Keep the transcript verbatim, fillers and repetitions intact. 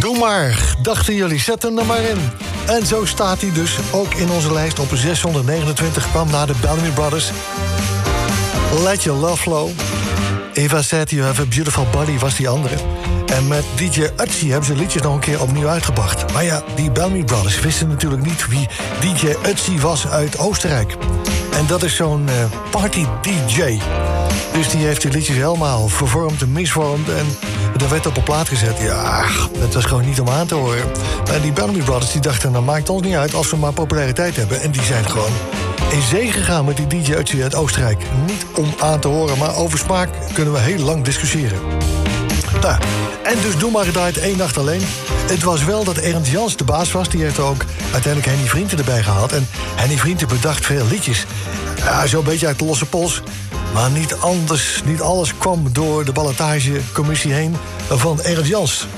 Doe maar, dachten jullie, zet hem er maar in. En zo staat hij dus ook in onze lijst. Op zeshonderdnegenentwintig kwam na de Bellamy Brothers. Let Your Love Flow. If I Said You Have a Beautiful Body was die andere. En met D J Ötzi hebben ze liedjes nog een keer opnieuw uitgebracht. Maar ja, die Bellamy Brothers wisten natuurlijk niet wie D J Ötzi was uit Oostenrijk. En dat is zo'n uh, party-D J. Dus die heeft die liedjes helemaal vervormd en misvormd. En dat werd op een plaat gezet. Ja, dat was gewoon niet om aan te horen. Maar die Bellamy Brothers die dachten, nou maakt ons niet uit als we maar populariteit hebben. En die zijn gewoon in zee gegaan met die D J Ötzi uit Oostenrijk. Niet om aan te horen, maar over smaak kunnen we heel lang discussiëren. Nou, en dus Doe maar gedraaid één nacht alleen. Het was wel dat Ernst Jans de baas was. Die heeft ook uiteindelijk Henny Vrienden erbij gehaald. En Henny Vrienden bedacht veel liedjes. Ja, zo'n beetje uit de losse pols. Maar niet anders, niet alles kwam door de ballotagecommissie heen van Ernst Jans.